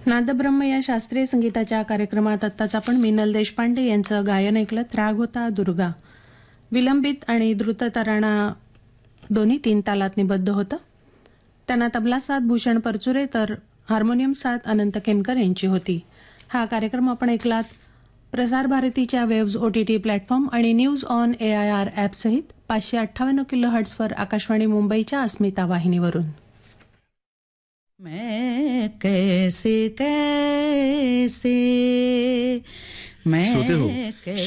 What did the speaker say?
नादब्रह्म या शास्त्रीय संगीताच्या कार्यक्रमात आत्ताच आपण मीनल देशपांडे यांचं गायन ऐकलं. राग होता दुर्गा. विलंबित आणि द्रुत तराणा दोन्ही 3 तालात निबद्ध होतं. त्यांना तबला साथ भूषण परचुरे तर हार्मोनियम साथ अनंत केमकर यांची होती. हा कार्यक्रम आपण ऐकलात प्रसार भारतीच्या वेव्हज OTT प्लॅटफॉर्म आणि न्यूज ऑन AIR ॲप सहित 558 किलोहर्ट्झवर आकाशवाणी मुंबईच्या अस्मिता वाहिनीवरून. मैं कैसे कैसे मैं